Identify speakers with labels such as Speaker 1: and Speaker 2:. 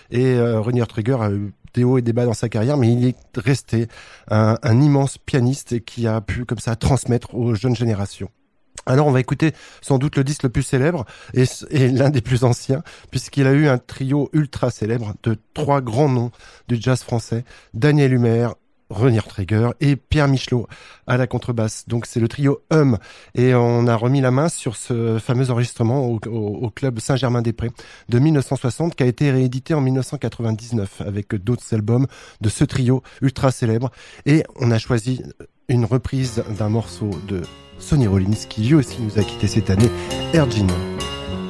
Speaker 1: Et Ronnie Trigger a eu des hauts et des bas dans sa carrière, mais il est resté un immense pianiste qui a pu comme ça transmettre aux jeunes générations. Alors on va écouter sans doute le disque le plus célèbre et l'un des plus anciens, puisqu'il a eu un trio ultra célèbre de 3 grands noms du jazz français: Daniel Humer, Ronnie Trigger et Pierre Michelot à la contrebasse. Donc c'est le trio et on a remis la main sur ce fameux enregistrement au club Saint-Germain-des-Prés de 1960 qui a été réédité en 1999 avec d'autres albums de ce trio ultra célèbre, et on a choisi une reprise d'un morceau de Sonny Rollins qui lui aussi nous a quitté cette année, Air Gin.